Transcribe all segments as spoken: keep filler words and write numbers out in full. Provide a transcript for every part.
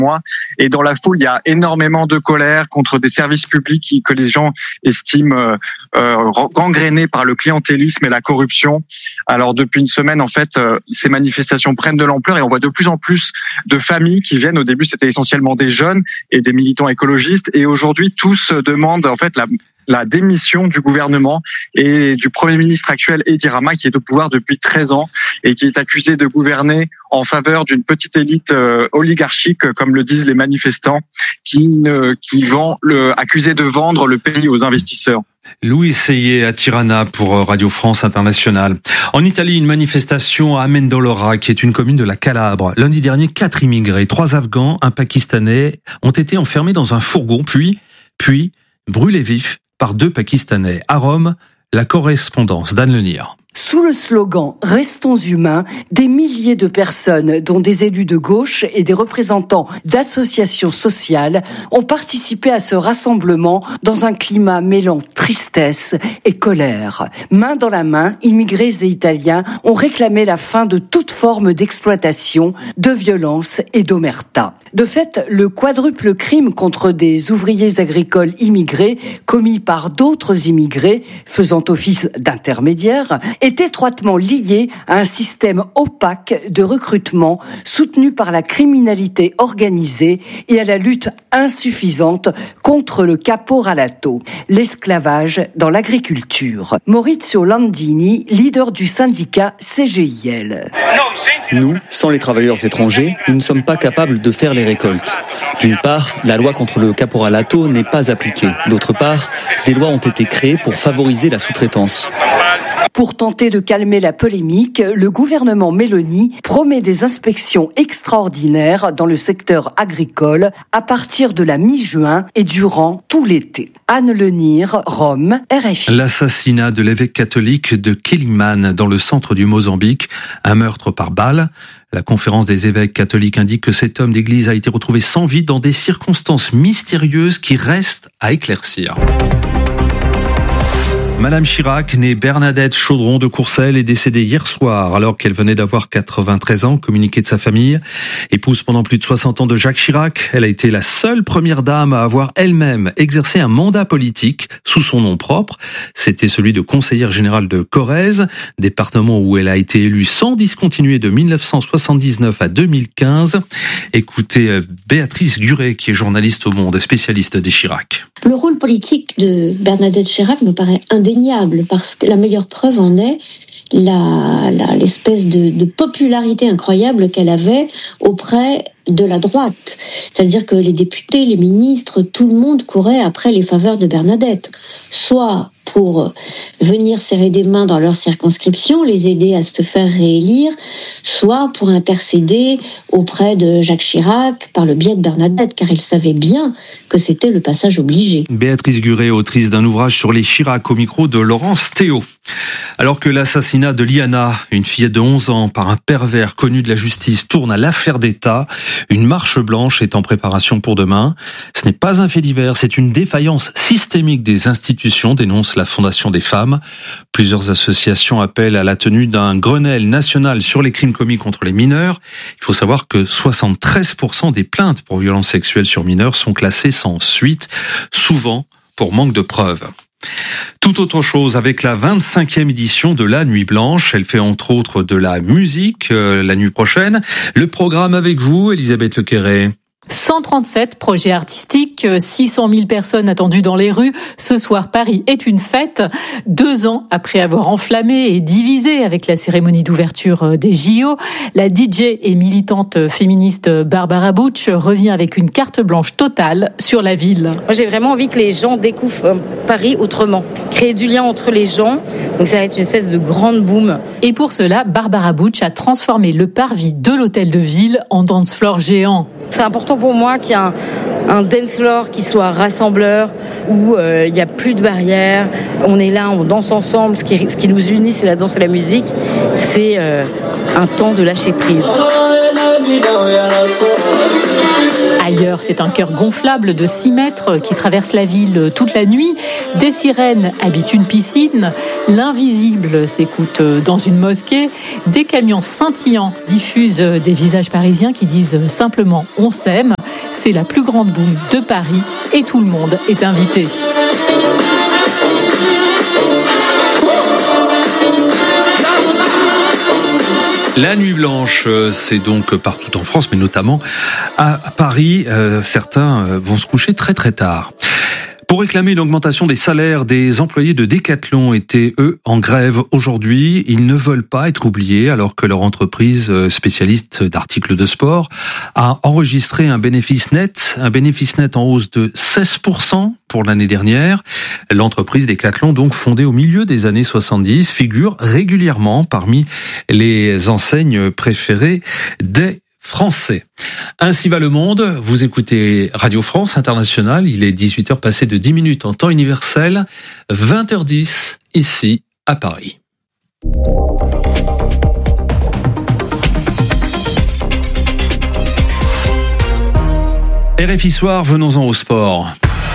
mois. Et dans la foule, il y a énormément de colère contre des services publics qui, que les gens estiment euh, euh, gangrénés par le clientélisme et la corruption. Alors depuis une semaine, en fait, euh, ces manifestations prennent de l'ampleur et on voit de plus en plus de familles qui viennent. Au début, c'était essentiellement des jeunes et des militants écologistes. Et aujourd'hui, tous demandent en fait la la démission du gouvernement et du Premier ministre actuel, Edi Rama, qui est au pouvoir depuis treize ans et qui est accusé de gouverner en faveur d'une petite élite euh, oligarchique, comme le disent les manifestants, qui, ne, qui vend le, accusé de vendre le pays aux investisseurs. Louis Seyé à Tirana pour Radio France Internationale. En Italie, une manifestation à Amendolara, qui est une commune de la Calabre. Lundi dernier, quatre immigrés, trois Afghans, un Pakistanais, ont été enfermés dans un fourgon, puis, puis brûlés vifs par deux Pakistanais. À Rome, la correspondance d'Anne Lenir. Sous le slogan « Restons humains », des milliers de personnes, dont des élus de gauche et des représentants d'associations sociales, ont participé à ce rassemblement dans un climat mêlant tristesse et colère. Main dans la main, immigrés et Italiens ont réclamé la fin de toute forme d'exploitation, de violence et d'omerta. De fait, le quadruple crime contre des ouvriers agricoles immigrés, commis par d'autres immigrés faisant office d'intermédiaires, est étroitement lié à un système opaque de recrutement soutenu par la criminalité organisée et à la lutte insuffisante contre le caporalato, l'esclavage dans l'agriculture. Maurizio Landini, leader du syndicat C G I L. Nous, sans les travailleurs étrangers, nous ne sommes pas capables de faire les récoltes. D'une part, la loi contre le caporalato n'est pas appliquée. D'autre part, des lois ont été créées pour favoriser la sous-traitance. Pour tenter de calmer la polémique, le gouvernement Meloni promet des inspections extraordinaires dans le secteur agricole à partir de la mi-juin et durant tout l'été. Anne Lenir, Rome, R F I. L'assassinat de l'évêque catholique de Quelimane dans le centre du Mozambique, un meurtre par balle. La conférence des évêques catholiques indique que cet homme d'église a été retrouvé sans vie dans des circonstances mystérieuses qui restent à éclaircir. Madame Chirac, née Bernadette Chaudron de Courcelles, est décédée hier soir alors qu'elle venait d'avoir quatre-vingt-treize ans, communiqué de sa famille. Épouse pendant plus de soixante ans de Jacques Chirac, elle a été la seule première dame à avoir elle-même exercé un mandat politique sous son nom propre. C'était celui de conseillère générale de Corrèze, département où elle a été élue sans discontinuer de mille neuf cent soixante-dix-neuf à deux mille quinze. Écoutez Béatrice Guret, qui est journaliste au Monde, spécialiste des Chirac. Le rôle politique de Bernadette Chirac me paraît indéniable, parce que la meilleure preuve en est la, la, l'espèce de, de popularité incroyable qu'elle avait auprès de la droite. C'est-à-dire que les députés, les ministres, tout le monde courait après les faveurs de Bernadette. Soit pour venir serrer des mains dans leur circonscription, les aider à se faire réélire, soit pour intercéder auprès de Jacques Chirac par le biais de Bernadette, car elle savait bien que c'était le passage obligé. Béatrice Guret, autrice d'un ouvrage sur les Chirac, au micro de Laurence Théo. Alors que l'assassinat de Liana, une fillette de onze ans, par un pervers connu de la justice, tourne à l'affaire d'État, une marche blanche est en préparation pour demain. Ce n'est pas un fait divers, c'est une défaillance systémique des institutions, dénonce la Fondation des femmes. Plusieurs associations appellent à la tenue d'un Grenelle national sur les crimes commis contre les mineurs. Il faut savoir que soixante-treize pour cent des plaintes pour violences sexuelles sur mineurs sont classées sans suite, souvent pour manque de preuves. Tout autre chose avec la vingt-cinquième édition de la Nuit Blanche. Elle fait entre autres de la musique euh, la nuit prochaine. Le programme avec vous, Elisabeth Lequéré. cent trente-sept projets artistiques, six cent mille personnes attendues dans les rues. Ce soir, Paris est une fête. Deux ans après avoir enflammé et divisé avec la cérémonie d'ouverture des J O, la D J et militante féministe Barbara Butch revient avec une carte blanche totale sur la ville. Moi, j'ai vraiment envie que les gens découvrent Paris autrement, créer du lien entre les gens. Donc ça va être une espèce de grande boom. Et pour cela, Barbara Butch a transformé le parvis de l'hôtel de ville en dance floor géant. C'est important pour moi qu'il y ait un, un dance floor qui soit rassembleur, où euh, il n'y a plus de barrières. On est là, on danse ensemble. Ce qui, ce qui nous unit, c'est la danse et la musique. C'est euh, un temps de lâcher prise. À l'intérieur, c'est un chœur gonflable de six mètres qui traverse la ville toute la nuit. Des sirènes habitent une piscine. L'invisible s'écoute dans une mosquée. Des camions scintillants diffusent des visages parisiens qui disent simplement « on s'aime ». C'est la plus grande boum de Paris et tout le monde est invité. La nuit blanche, c'est donc partout en France, mais notamment à Paris. Euh, certains vont se coucher très très tard. Pour réclamer une augmentation des salaires, des employés de Decathlon étaient, eux, en grève aujourd'hui. Ils ne veulent pas être oubliés alors que leur entreprise spécialiste d'articles de sport a enregistré un bénéfice net, un bénéfice net en hausse de seize pour cent pour l'année dernière. L'entreprise Decathlon, donc fondée au milieu des années soixante-dix, figure régulièrement parmi les enseignes préférées des Français. Ainsi va le monde. Vous écoutez Radio France Internationale. Il est dix-huit heures passées de dix minutes en temps universel. vingt heures dix ici à Paris. R F I Soir, venons-en au sport.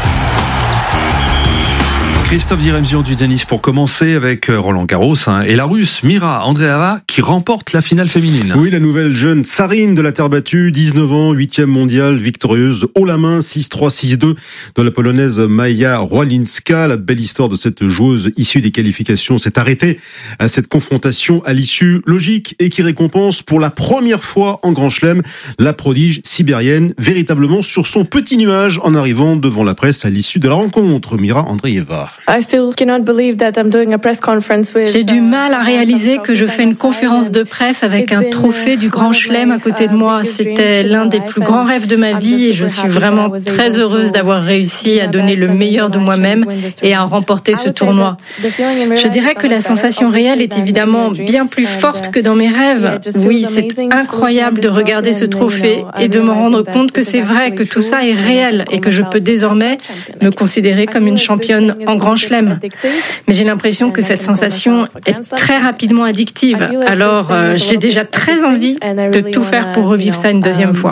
Christophe Diremzian du tennis pour commencer avec Roland Garros hein, et la Russe Mira Andreeva qui remporte la finale féminine. Oui, la nouvelle jeune tsarine de la terre battue, dix-neuf ans, huitième mondiale, victorieuse haut la main, six trois, six deux de la polonaise Maja Rolinska. La belle histoire de cette joueuse issue des qualifications s'est arrêtée à cette confrontation à l'issue logique et qui récompense pour la première fois en Grand Chelem la prodige sibérienne véritablement sur son petit nuage en arrivant devant la presse à l'issue de la rencontre. Mira Andreeva. J'ai du mal à réaliser que je fais une conférence de presse avec un trophée du Grand Chelem à côté de moi. C'était l'un des plus grands rêves de ma vie et je suis vraiment très heureuse d'avoir réussi à donner le meilleur de moi-même et à remporter ce tournoi. Je dirais que la sensation réelle est évidemment bien plus forte que dans mes rêves. Oui, c'est incroyable de regarder ce trophée et de me rendre compte que c'est vrai, que tout ça est réel et que je peux désormais me considérer comme une championne en Grand Chelem. Mais j'ai l'impression que cette sensation est très rapidement addictive. Alors, euh, j'ai déjà très envie de tout faire pour revivre ça une deuxième fois.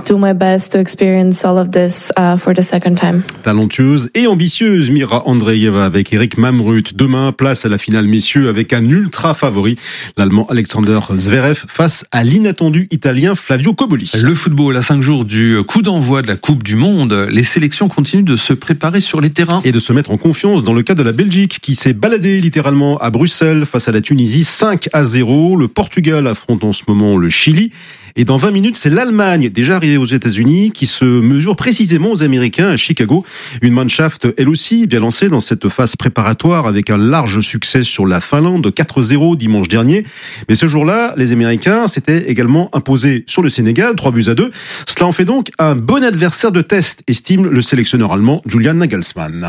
Talentueuse et ambitieuse, Mira Andreeva avec Eric Mamrut. Demain, place à la finale messieurs avec un ultra favori, l'Allemand Alexander Zverev face à l'inattendu Italien Flavio Cobolli. Le football à cinq jours du coup d'envoi de la Coupe du Monde, les sélections continuent de se préparer sur les terrains. Et de se mettre en confiance dans le cas de la Belgique qui s'est baladée littéralement à Bruxelles face à la Tunisie cinq à zéro. Le Portugal affronte en ce moment le Chili. Et dans vingt minutes, c'est l'Allemagne, déjà arrivée aux États-Unis, qui se mesure précisément aux Américains à Chicago. Une Mannschaft, elle aussi, bien lancée dans cette phase préparatoire avec un large succès sur la Finlande, quatre zéro dimanche dernier. Mais ce jour-là, les Américains s'étaient également imposés sur le Sénégal, trois buts à deux. Cela en fait donc un bon adversaire de test, estime le sélectionneur allemand Julian Nagelsmann.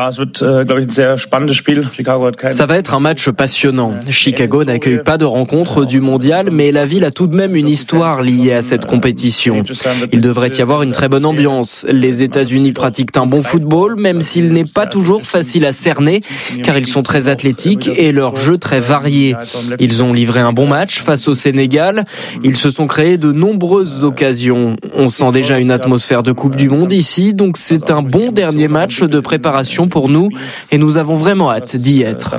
Ça va être un match passionnant. Chicago n'accueille pas de rencontre du mondial, mais la ville a tout de même une histoire liée à cette compétition. Il devrait y avoir une très bonne ambiance. Les États-Unis pratiquent un bon football, même s'il n'est pas toujours facile à cerner, car ils sont très athlétiques et leur jeu très varié. Ils ont livré un bon match face au Sénégal. Ils se sont créés de nombreuses occasions. On sent déjà une atmosphère de Coupe du Monde ici, donc c'est un bon dernier match de préparation pour nous et nous avons vraiment hâte d'y être.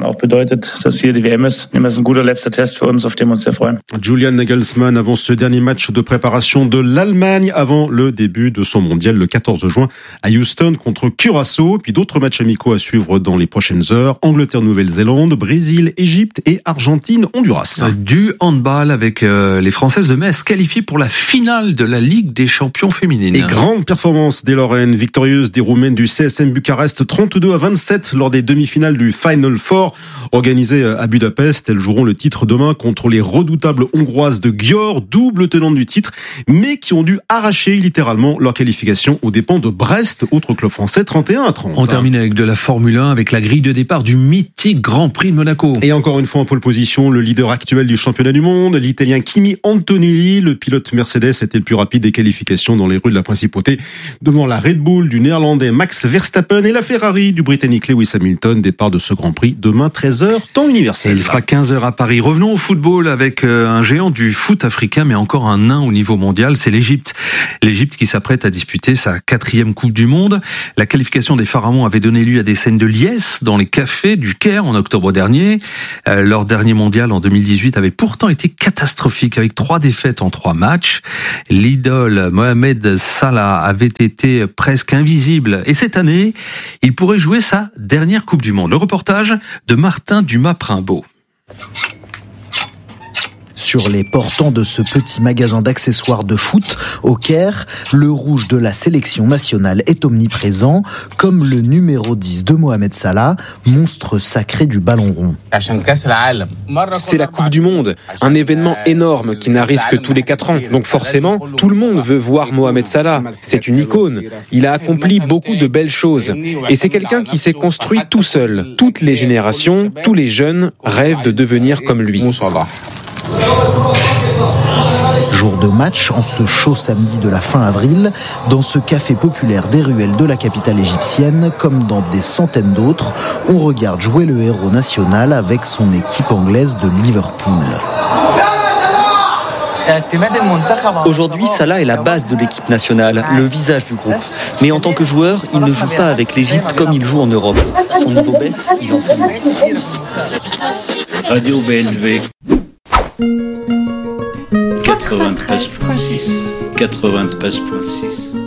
Julian Nagelsmann avance ce dernier match de préparation de l'Allemagne avant le début de son mondial le quatorze juin à Houston contre Curaçao. Puis d'autres matchs amicaux à suivre dans les prochaines heures. Angleterre, Nouvelle-Zélande, Brésil, Égypte et Argentine, Honduras. Du handball avec euh, les Françaises de Metz qualifiées pour la finale de la Ligue des champions féminines. Et grande performance des Lorraines, victorieuses des Roumaines du C S M Bucarest trente-deux à vingt-sept lors des demi-finales du Final Four organisé à Budapest. Elles joueront le titre demain contre les redoutables Hongroises de Győr, double tenante du titre, mais qui ont dû arracher littéralement leur qualification aux dépens de Brest, autre club français, trente et un à trente. On termine avec de la Formule un, avec la grille de départ du mythique Grand Prix de Monaco. Et encore une fois en pole position, le leader actuel du championnat du monde, l'Italien Kimi Antonelli. Le pilote Mercedes était le plus rapide des qualifications dans les rues de la Principauté, devant la Red Bull du Néerlandais Max Verstappen et la Ferrari du Britannique Lewis Hamilton. Départ de ce Grand Prix demain treize heures, temps universel. Et il sera quinze heures à Paris. Revenons au football avec un géant du foot africain, mais encore encore un nain au niveau mondial, c'est l'Égypte. L'Égypte qui s'apprête à disputer sa quatrième Coupe du Monde. La qualification des Pharaons avait donné lieu à des scènes de liesse dans les cafés du Caire en octobre dernier. Euh, leur dernier mondial en deux mille dix-huit avait pourtant été catastrophique avec trois défaites en trois matchs. L'idole Mohamed Salah avait été presque invisible et cette année, il pourrait jouer sa dernière Coupe du Monde. Le reportage de Martin Dumas-Primbaud. Sur les portants de ce petit magasin d'accessoires de foot au Caire, le rouge de la sélection nationale est omniprésent, comme le numéro dix de Mohamed Salah, monstre sacré du ballon rond. C'est la Coupe du Monde, un événement énorme qui n'arrive que tous les quatre ans. Donc forcément, tout le monde veut voir Mohamed Salah. C'est une icône. Il a accompli beaucoup de belles choses. Et c'est quelqu'un qui s'est construit tout seul. Toutes les générations, tous les jeunes rêvent de devenir comme lui. Jour de match, en ce chaud samedi de la fin avril, dans ce café populaire des ruelles de la capitale égyptienne, comme dans des centaines d'autres, on regarde jouer le héros national avec son équipe anglaise de Liverpool. Aujourd'hui, Salah est la base de l'équipe nationale, le visage du groupe. Mais en tant que joueur, il ne joue pas avec l'Égypte comme il joue en Europe. Son niveau baisse, il en fait mieux. Radio B L V quatre-vingt-treize point six quatre-vingt-treize point six